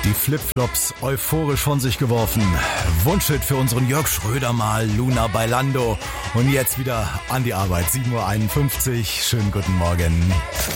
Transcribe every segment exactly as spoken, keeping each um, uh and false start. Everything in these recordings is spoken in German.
Die Flipflops euphorisch von sich geworfen. Wunschschild für unseren Jörg Schröder mal, Luna Bailando. Und jetzt wieder an die Arbeit, sieben Uhr einundfünfzig. Schönen guten Morgen.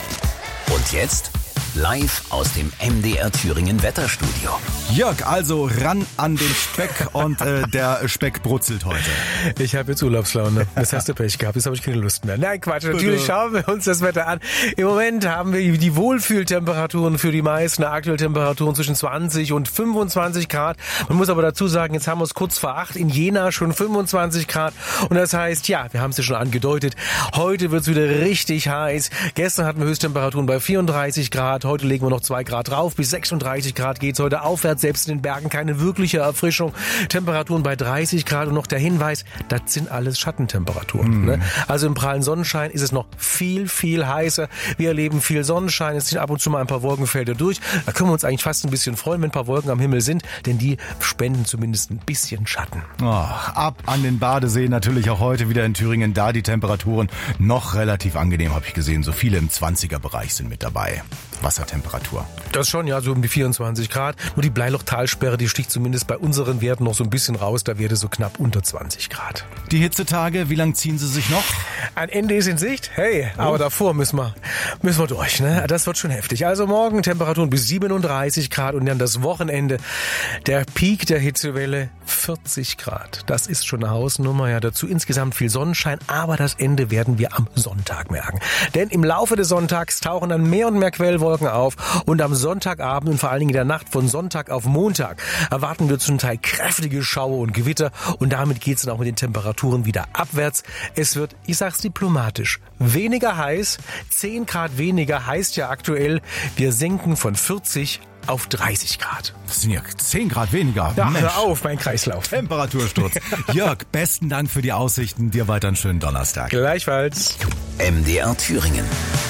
Und jetzt live aus dem M D R Thüringen Wetterstudio. Jörg, also ran an den Speck und äh, der Speck brutzelt heute. Ich habe jetzt Urlaubslaune. Das hast du Pech gehabt. Jetzt habe ich keine Lust mehr. Nein, Quatsch. Natürlich schauen wir uns das Wetter an. Im Moment haben wir die Wohlfühltemperaturen für die meisten. Aktuell Temperaturen zwischen zwanzig und fünfundzwanzig Grad. Man muss aber dazu sagen, jetzt haben wir es kurz vor acht. In Jena schon fünfundzwanzig Grad. Und das heißt, ja, wir haben es ja schon angedeutet. Heute wird es wieder richtig heiß. Gestern hatten wir Höchsttemperaturen bei vierunddreißig Grad. Heute legen wir noch zwei Grad drauf. Bis sechsunddreißig Grad geht's heute aufwärts. Selbst in den Bergen keine wirkliche Erfrischung. Temperaturen bei dreißig Grad. Und noch der Hinweis, das sind alles Schattentemperaturen. Mm. Ne? Also im prallen Sonnenschein ist es noch viel, viel heißer. Wir erleben viel Sonnenschein. Es sind ab und zu mal ein paar Wolkenfelder durch. Da können wir uns eigentlich fast ein bisschen freuen, wenn ein paar Wolken am Himmel sind. Denn die spenden zumindest ein bisschen Schatten. Oh, ab an den Badeseen. Natürlich auch heute wieder in Thüringen. Da die Temperaturen noch relativ angenehm, habe ich gesehen. So viele im zwanziger-Bereich sind mit dabei. Wassertemperatur. Das schon, ja, so um die vierundzwanzig Grad. Nur die Bleilochtalsperre, die sticht zumindest bei unseren Werten noch so ein bisschen raus. Da wäre so knapp unter zwanzig Grad. Die Hitzetage, wie lang ziehen sie sich noch? Ein Ende ist in Sicht. Hey, oh. aber davor müssen wir, müssen wir durch, ne? Das wird schon heftig. Also morgen Temperaturen bis siebenunddreißig Grad und dann das Wochenende. Der Peak der Hitzewelle vierzig Grad. Das ist schon eine Hausnummer. Ja, dazu insgesamt viel Sonnenschein. Aber das Ende werden wir am Sonntag merken. Denn im Laufe des Sonntags tauchen dann mehr und mehr Quellwolken auf und am Sonntagabend und vor allen Dingen in der Nacht von Sonntag auf Montag erwarten wir zum Teil kräftige Schauer und Gewitter und damit geht es dann auch mit den Temperaturen wieder abwärts. Es wird, ich sag's diplomatisch, weniger heiß. zehn Grad weniger heißt ja aktuell, wir senken von vierzig auf dreißig Grad. Das sind ja zehn Grad weniger. Ja, Mensch. hör auf, mein Kreislauf. Temperatursturz. Jörg, besten Dank für die Aussichten. Dir weiter einen schönen Donnerstag. Gleichfalls. M D R Thüringen.